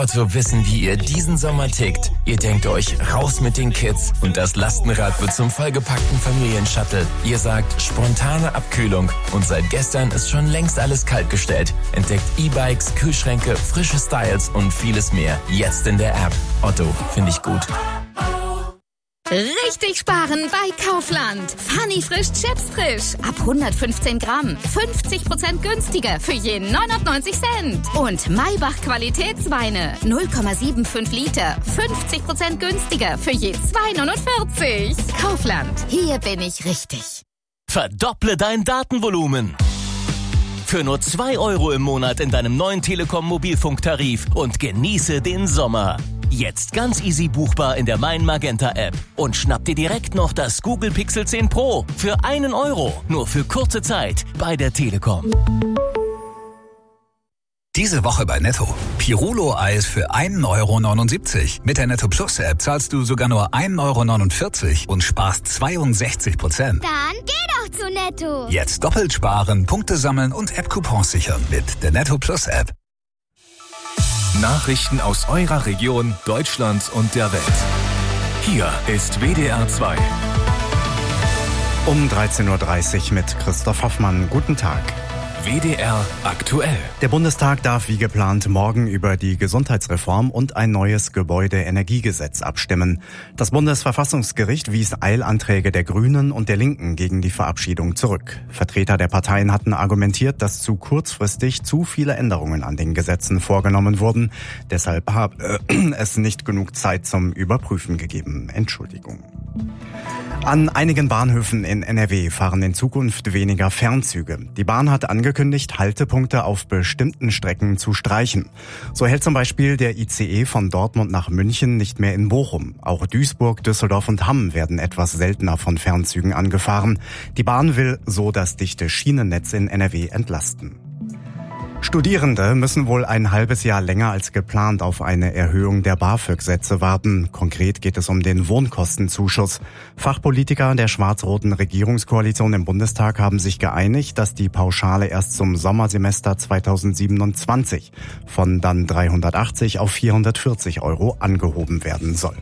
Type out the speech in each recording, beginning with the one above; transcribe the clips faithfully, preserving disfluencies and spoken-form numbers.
Otto wissen, wie ihr diesen Sommer tickt. Ihr denkt euch, raus mit den Kids und das Lastenrad wird zum vollgepackten Familienshuttle. Ihr sagt, spontane Abkühlung und seit gestern ist schon längst alles kaltgestellt. Entdeckt E-Bikes, Kühlschränke, frische Styles und vieles mehr. Jetzt in der App. Otto, finde ich gut. Richtig sparen bei Kaufland. Funny frisch Chips frisch. Ab hundertfünfzehn Gramm. fünfzig Prozent günstiger für jeden neunundneunzig Cent. Und Maybach Qualitätsweine. null Komma fünfundsiebzig Liter. fünfzig Prozent günstiger für je zwei neunundvierzig. Kaufland. Hier bin ich richtig. Verdopple dein Datenvolumen. Für nur zwei Euro im Monat in deinem neuen Telekom Mobilfunktarif und genieße den Sommer. Jetzt ganz easy buchbar in der Mein Magenta App. Und schnapp dir direkt noch das Google Pixel zehn Pro für einen Euro. Nur für kurze Zeit bei der Telekom. Diese Woche bei Netto. Pirulo-Eis für einen Euro neunundsiebzig. Mit der Netto Plus App zahlst du sogar nur einen Euro neunundvierzig und sparst zweiundsechzig Prozent. Dann geh doch zu Netto. Jetzt doppelt sparen, Punkte sammeln und App-Coupons sichern mit der Netto Plus App. Nachrichten aus eurer Region, Deutschland und der Welt. Hier ist W D R zwei. Um dreizehn Uhr dreißig mit Christoph Hoffmann. Guten Tag. W D R aktuell. Der Bundestag darf wie geplant morgen über die Gesundheitsreform und ein neues Gebäudeenergiegesetz abstimmen. Das Bundesverfassungsgericht wies Eilanträge der Grünen und der Linken gegen die Verabschiedung zurück. Vertreter der Parteien hatten argumentiert, dass zu kurzfristig zu viele Änderungen an den Gesetzen vorgenommen wurden. Deshalb habe äh, es nicht genug Zeit zum Überprüfen gegeben. Entschuldigung. An einigen Bahnhöfen in N R W fahren in Zukunft weniger Fernzüge. Die Bahn hat angekündigt, Haltepunkte auf bestimmten Strecken zu streichen. So hält zum Beispiel der I C E von Dortmund nach München nicht mehr in Bochum. Auch Duisburg, Düsseldorf und Hamm werden etwas seltener von Fernzügen angefahren. Die Bahn will so das dichte Schienennetz in N R W entlasten. Studierende müssen wohl ein halbes Jahr länger als geplant auf eine Erhöhung der BAföG-Sätze warten. Konkret geht es um den Wohnkostenzuschuss. Fachpolitiker der schwarz-roten Regierungskoalition im Bundestag haben sich geeinigt, dass die Pauschale erst zum Sommersemester zweitausendsiebenundzwanzig von dann dreihundertachtzig auf vierhundertvierzig Euro angehoben werden soll.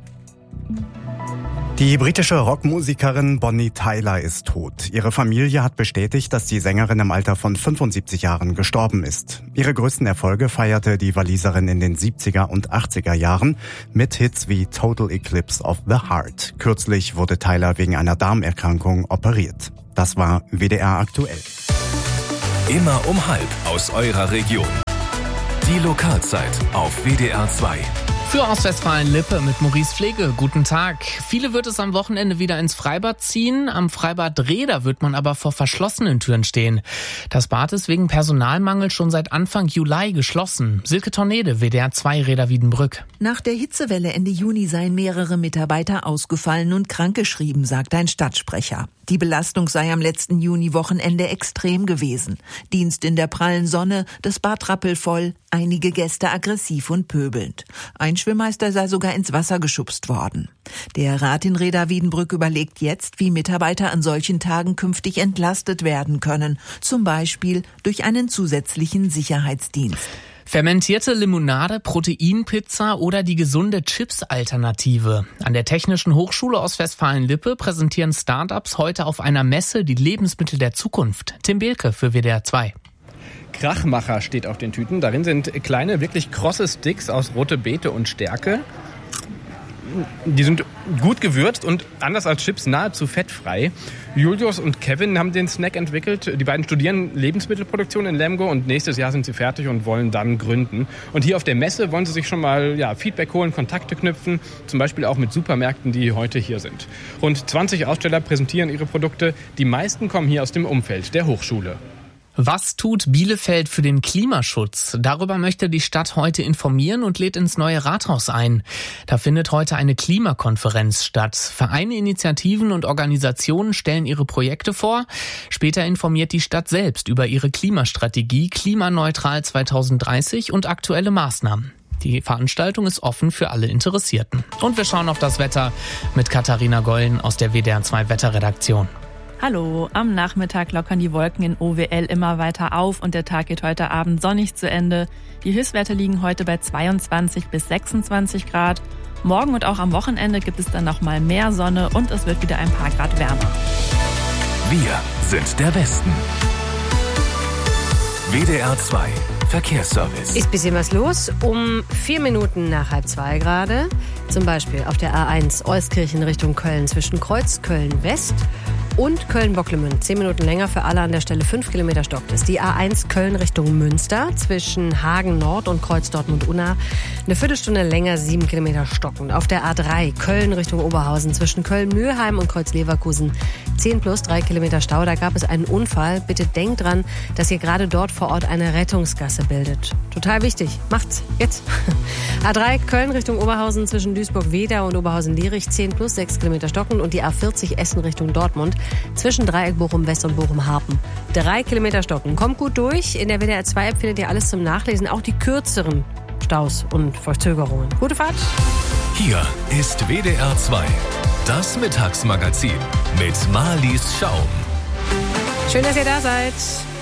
Die britische Rockmusikerin Bonnie Tyler ist tot. Ihre Familie hat bestätigt, dass die Sängerin im Alter von fünfundsiebzig Jahren gestorben ist. Ihre größten Erfolge feierte die Waliserin in den siebziger und achtziger Jahren mit Hits wie Total Eclipse of the Heart. Kürzlich wurde Tyler wegen einer Darmerkrankung operiert. Das war W D R aktuell. Immer um halb aus eurer Region. Die Lokalzeit auf W D R zwei. Für Ostwestfalen-Lippe mit Maurice Pflege. Guten Tag. Viele wird es am Wochenende wieder ins Freibad ziehen. Am Freibad Rheda wird man aber vor verschlossenen Türen stehen. Das Bad ist wegen Personalmangel schon seit Anfang Juli geschlossen. Silke Tornede, W D R zwei Rheda Wiedenbrück. Nach der Hitzewelle Ende Juni seien mehrere Mitarbeiter ausgefallen und krankgeschrieben, sagt ein Stadtsprecher. Die Belastung sei am letzten Juni-Wochenende extrem gewesen. Dienst in der prallen Sonne, das Bad rappelvoll, einige Gäste aggressiv und pöbelnd. Ein Schwimmmeister sei sogar ins Wasser geschubst worden. Der Rat in Rheda Wiedenbrück überlegt jetzt, wie Mitarbeiter an solchen Tagen künftig entlastet werden können. Zum Beispiel durch einen zusätzlichen Sicherheitsdienst. Fermentierte Limonade, Proteinpizza oder die gesunde Chips-Alternative. An der Technischen Hochschule Ostwestfalen-Lippe präsentieren Startups heute auf einer Messe die Lebensmittel der Zukunft. Tim Behlke für W D R zwei. Krachmacher steht auf den Tüten. Darin sind kleine, wirklich krosse Sticks aus rote Beete und Stärke. Die sind gut gewürzt und anders als Chips nahezu fettfrei. Julius und Kevin haben den Snack entwickelt. Die beiden studieren Lebensmittelproduktion in Lemgo und nächstes Jahr sind sie fertig und wollen dann gründen. Und hier auf der Messe wollen sie sich schon mal ja, Feedback holen, Kontakte knüpfen, zum Beispiel auch mit Supermärkten, die heute hier sind. Rund zwanzig Aussteller präsentieren ihre Produkte. Die meisten kommen hier aus dem Umfeld der Hochschule. Was tut Bielefeld für den Klimaschutz? Darüber möchte die Stadt heute informieren und lädt ins neue Rathaus ein. Da findet heute eine Klimakonferenz statt. Vereine, Initiativen und Organisationen stellen ihre Projekte vor. Später informiert die Stadt selbst über ihre Klimastrategie Klimaneutral zweitausenddreißig und aktuelle Maßnahmen. Die Veranstaltung ist offen für alle Interessierten. Und wir schauen auf das Wetter mit Katharina Gollen aus der W D R zwei Wetterredaktion. Hallo, am Nachmittag lockern die Wolken in O W L immer weiter auf und der Tag geht heute Abend sonnig zu Ende. Die Höchstwerte liegen heute bei zweiundzwanzig bis sechsundzwanzig Grad. Morgen und auch am Wochenende gibt es dann noch mal mehr Sonne und es wird wieder ein paar Grad wärmer. Wir sind der Westen. W D R zwei Verkehrsservice. Ist ein bisschen was los. Um vier Minuten nach halb zwei gerade. Zum Beispiel auf der A eins Euskirchen Richtung Köln zwischen Kreuz Köln West und Köln-Bocklemünd. Zehn Minuten länger für alle an der Stelle. Fünf Kilometer stockt es. Die A eins Köln Richtung Münster zwischen Hagen Nord und Kreuz Dortmund-Unna. Eine Viertelstunde länger, sieben Kilometer stockend. Auf der A drei Köln Richtung Oberhausen zwischen Köln-Mühlheim und Kreuz-Leverkusen. zehn plus drei Kilometer Stau. Da gab es einen Unfall. Bitte denkt dran, dass ihr gerade dort vor Ort eine Rettungsgasse bildet. Total wichtig. Macht's. Jetzt. A drei Köln Richtung Oberhausen zwischen Duisburg-Wedau und Oberhausen-Lierich. zehn plus sechs Kilometer stockend. Und die A vierzig Essen Richtung Dortmund zwischen Dreieck Bochum-West und Bochum-Harpen. Drei Kilometer stocken. Kommt gut durch. In der W D R zwei App findet ihr alles zum Nachlesen. Auch die kürzeren Staus und Verzögerungen. Gute Fahrt. Hier ist W D R zwei. Das Mittagsmagazin mit Marlies Schaum. Schön, dass ihr da seid.